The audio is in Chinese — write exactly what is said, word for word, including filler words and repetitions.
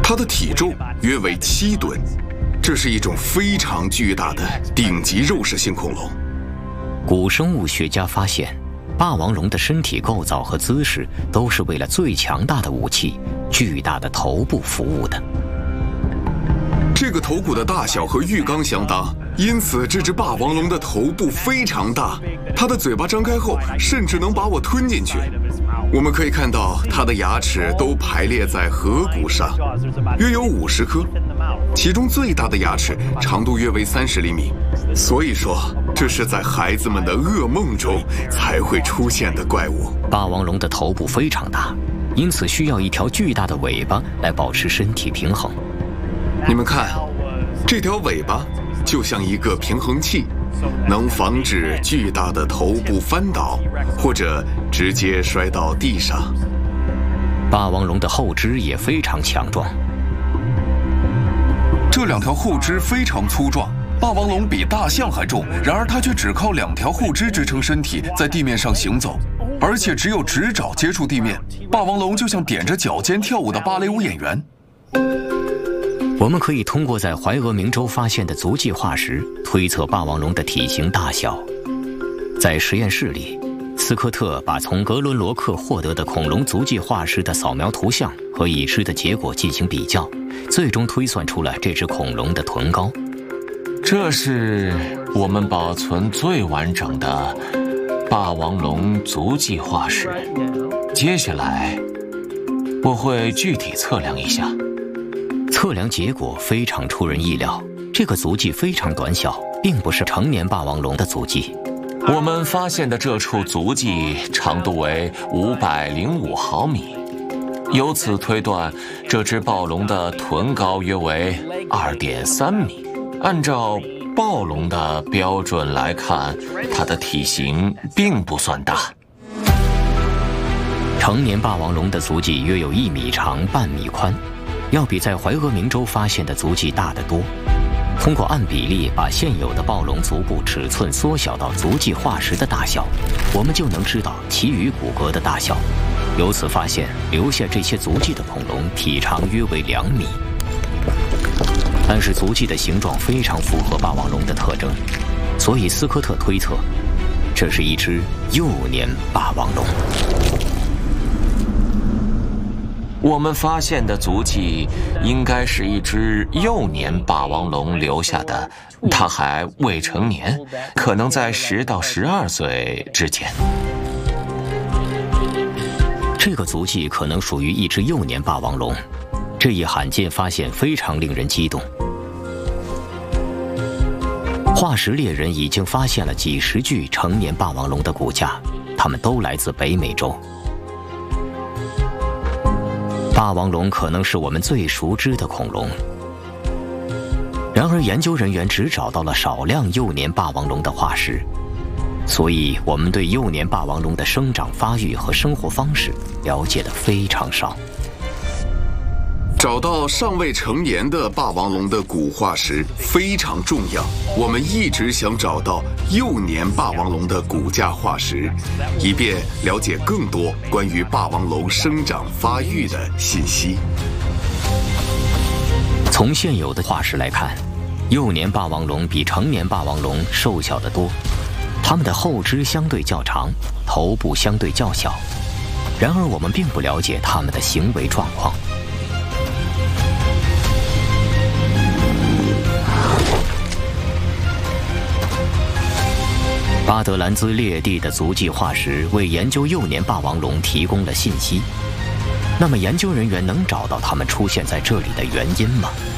它的体重约为七吨，这是一种非常巨大的顶级肉食性恐龙。 古生物学家发现，霸王龙的身体构造和姿势都是为了最强大的武器——巨大的头部服务的。 这个头骨的大小和浴缸相当，因此这只霸王龙的头部非常大，它的嘴巴张开后，甚至能把我吞进去。我们可以看到，它的牙齿都排列在颌骨上，约有五十颗，其中最大的牙齿长度约为三十厘米。所以说，这是在孩子们的噩梦中才会出现的怪物。 霸王龙的头部非常大，因此需要一条巨大的尾巴来保持身体平衡。 你们看，这条尾巴就像一个平衡器，能防止巨大的头部翻倒，或者直接摔到地上。 霸王龙的后肢也非常强壮， 这两条后肢非常粗壮。霸王龙比大象还重，然而它却只靠两条后肢支撑身体在地面上行走，而且只有直爪接触地面。霸王龙就像踮着脚尖跳舞的芭蕾舞演员。 我们可以通过在怀俄明州发现的足迹化石推测霸王龙的体型大小。在实验室里，斯科特把从格伦罗克获得的恐龙足迹化石的扫描图像和已知的结果进行比较，最终推算出了这只恐龙的臀高。 这是我们保存最完整的霸王龙足迹化石。接下来，我会具体测量一下。 测量结果非常出人意料，这个足迹非常短小，并不是成年霸王龙的足迹。 我们发现的这处足迹长度为五百零五毫米，由此推断，这只暴龙的臀高约为二点三米。按照暴龙的标准来看，它的体型并不算大。 成年霸王龙的足迹约有一米长，半米宽，要比在怀俄明州发现的足迹大得多。通过按比例把现有的暴龙足部尺寸缩小到足迹化石的大小，我们就能知道其余骨骼的大小。由此发现，留下这些足迹的恐龙体长约为两米。但是足迹的形状非常符合霸王龙的特征，所以斯科特推测，这是一只幼年霸王龙。 我们发现的足迹应该是一只幼年霸王龙留下的，它还未成年，可能在十到十二岁之间。 这个足迹可能属于一只幼年霸王龙，这一罕见发现非常令人激动。化石猎人已经发现了几十具成年霸王龙的骨架，它们都来自北美洲。霸王龙可能是我们最熟知的恐龙，然而研究人员只找到了少量幼年霸王龙的化石，所以我们对幼年霸王龙的生长发育和生活方式了解得非常少。 找到尚未成年的霸王龙的骨化石非常重要，我们一直想找到幼年霸王龙的骨架化石，以便了解更多关于霸王龙生长发育的信息。 从现有的化石来看，幼年霸王龙比成年霸王龙瘦小得多，它们的后肢相对较长，头部相对较小。然而我们并不了解它们的行为状况。巴德兰兹列地的足迹化石为研究幼年霸王龙提供了信息。那么研究人员能找到它们出现在这里的原因吗？